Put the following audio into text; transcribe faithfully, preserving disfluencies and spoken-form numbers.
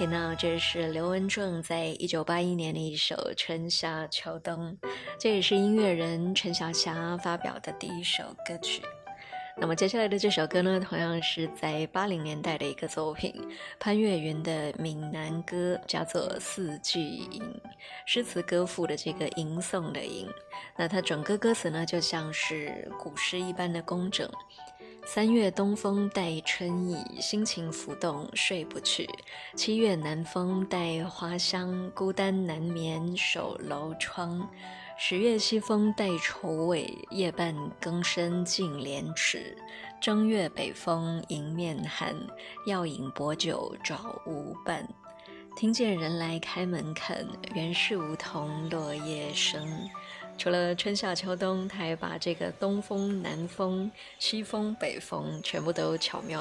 听到这是刘文正在一九八一年的一首《春夏秋冬》，这也是音乐人陈小霞发表的第一首歌曲。那么接下来的这首歌呢，同样是在八零年代的一个作品，潘越云的闽南歌，叫做《四季吟》，诗词歌赋的这个吟诵的吟。那它整个歌词呢，就像是古诗一般的工整。三月东风带春意，心情浮动睡不去。七月南风带花香，孤单难眠守楼窗。十月西风带愁味，夜半更深尽廉耻。正月北风迎面寒，要饮薄酒找无伴。听见人来开门看，原是梧桐落叶声。除了春夏秋冬，他还把这个东风、南风、西风、北风全部都巧妙